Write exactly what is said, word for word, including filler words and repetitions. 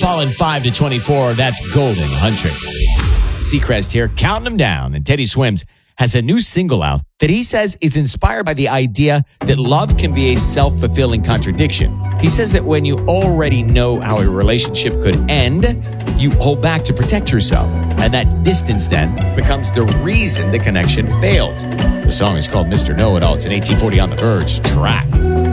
falling five to twenty-four. That's Golden Huntrix. Seacrest here, counting them down. And Teddy Swims has a new single out that he says is inspired by the idea that love can be a self-fulfilling contradiction. He says that when you already know how a relationship could end, you hold back to protect yourself. And that distance then becomes the reason the connection failed. The song is called Mister Know-It-All. It's an eighteen forty On the Verge track.